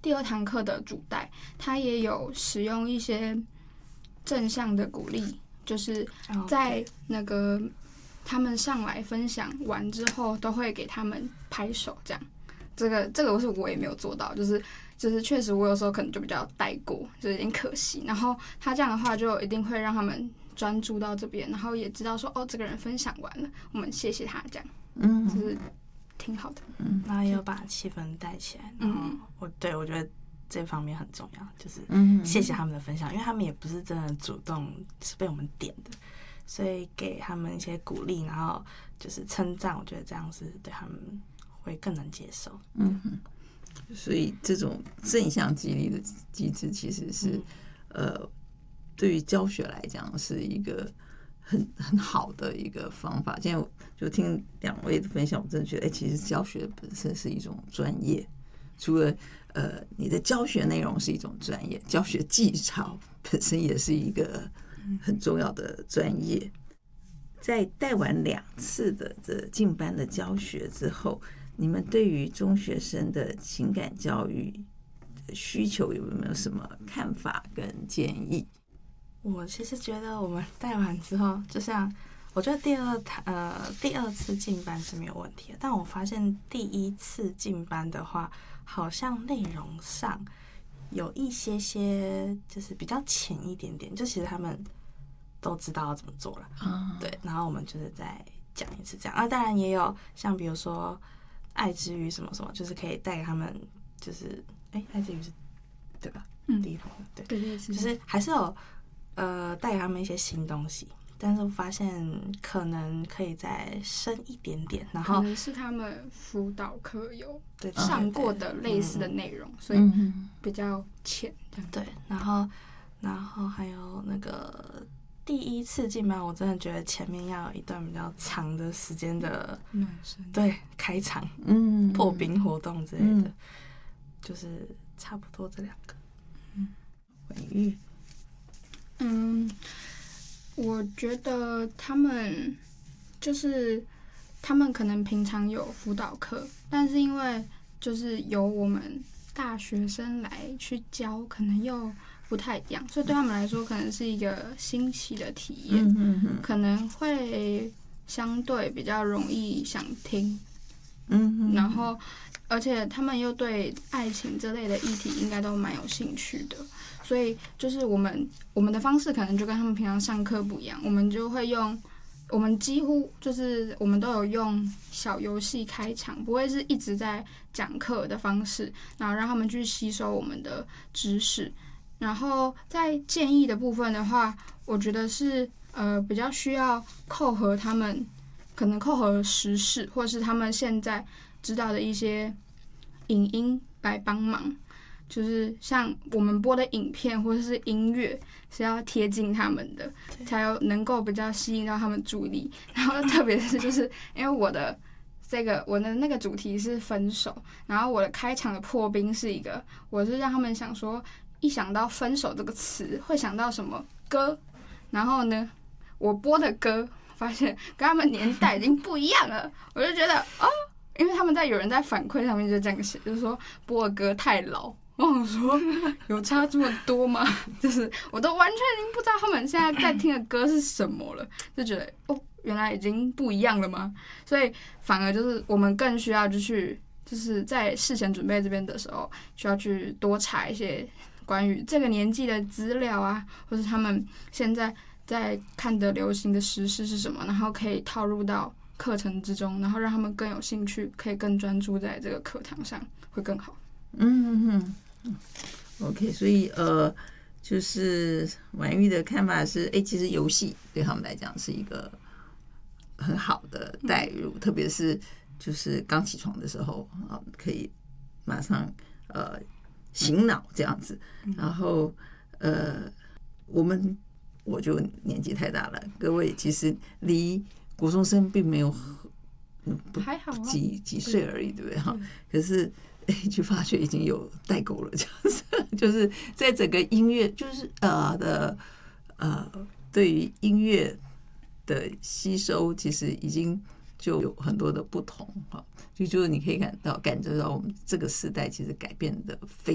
第二堂课的主带，他也有使用一些正向的鼓励，就是在那个他们上来分享完之后，都会给他们拍手这样。这个我也没有做到，就是确实我有时候可能就比较带过，就有点可惜。然后他这样的话就一定会让他们专注到这边，然后也知道说这个人分享完了，我们谢谢他这样，就是挺好的。 然后也有把气氛带起来。然后我觉得这方面很重要，就是谢谢他们的分享，因为他们也不是真的主动是被我们点的，所以给他们一些鼓励，然后就是称赞，我觉得这样是对他们会更能接受。 所以这种正向激励的机制其实是对于教学来讲是一个很好的一个方法。现在就听两位的分享，我真的觉得其实教学本身是一种专业，除了你的教学内容是一种专业，教学技巧本身也是一个很重要的专业。在带完2次的这进班的教学之后，你们对于中学生的情感教育的需求有没有什么看法跟建议？ 我其实觉得我们带完之后，就像我觉得第二次进班是没有问题的，但我发现第1次进班的话，好像内容上有一些就是比较浅一点点，就其实他们都知道要怎么做了，对，然后我们就是再讲一次这样。当然也有像比如说爱之语什么什么，就是可以带给他们，就是爱之语是对吧？第一堂对，就是还是有带给他们一些新东西，但是我发现可能可以再深一点点，然后可能是他们辅导课有上过的类似的内容，所以比较浅。 对，然后还有那个第1次进班，我真的觉得前面要有一段比较长的时间的暖身， 对，开场，破冰活动之类的，就是差不多这2个。 婉玉， 我觉得他们可能平常有辅导课，但是因为就是由我们大学生来去教，可能又不太一样，所以对他们来说可能是一个新奇的体验，可能会相对比较容易想听，然后而且他们又对爱情这类的议题应该都蛮有兴趣的，所以就是我们的方式可能就跟他们平常上课不一样，我们就会我们几乎就是我们都有用小游戏开场，不会是一直在讲课的方式，然后让他们去吸收我们的知识。然后在建议的部分的话，我觉得是比较需要扣合他们，可能扣合时事，或是他们现在知道的一些影音来帮忙。就是像我们播的影片或者是音乐是要贴近他们的，才有能够比较吸引到他们注意力。然后特别是就是因为我的那个主题是分手，然后我的开场的破冰是我是让他们想说，一想到分手这个词会想到什么歌，然后呢我播的歌发现跟他们年代已经不一样了，我就觉得因为他们有人在反馈上面就这样写，就是说播的歌太老。我想说有差这么多吗？就是我都完全已经不知道他们现在在听的歌是什么了，就觉得原来已经不一样了吗？所以反而就是我们更需要就是在事前准备这边的时候，需要去多查一些关于这个年纪的资料啊，或是他们现在在看的流行的时事是什么，然后可以套入到课程之中，然后让他们更有兴趣，可以更专注在这个课堂上，会更好。 OK， 所以就是婉玉的看法是，其实游戏对他们来讲是一个很好的带入，特别是就是刚起床的时候可以马上醒脑这样子。然后我就年纪太大了，各位其实离国中生并没有还好几岁而已，对不对哈？可是就发觉已经有代沟了，就是在整个音乐就是对于音乐的吸收，其实已经就有很多的不同哈。就是你可以感觉到我们这个时代其实改变的非